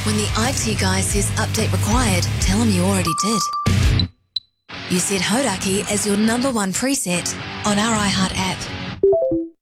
When the IT guy says update required, tell him you already did. You set Hodaki as your #1 preset on our iHeart app.